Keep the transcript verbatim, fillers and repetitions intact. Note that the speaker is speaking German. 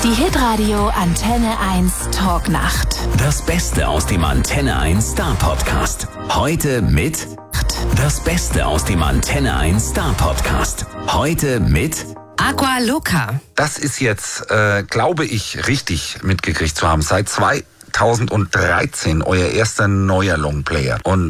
Die Hitradio Antenne eins Talknacht. Das Beste aus dem Antenne eins Star Podcast. Heute mit Das Beste aus dem Antenne eins Star Podcast. Heute mit Aqua Loca. Das ist jetzt, äh, glaube ich, richtig mitgekriegt zu haben. Seit zweitausenddreizehn euer erster neuer Longplayer. Und